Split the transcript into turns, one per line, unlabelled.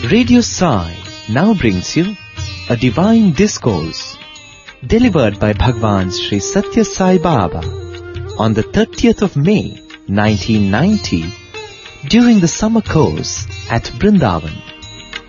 Radio Sai now brings you a divine discourse delivered by Bhagwan Sri Satya Sai Baba on the 30th of May 1990 during the summer course at Brindavan.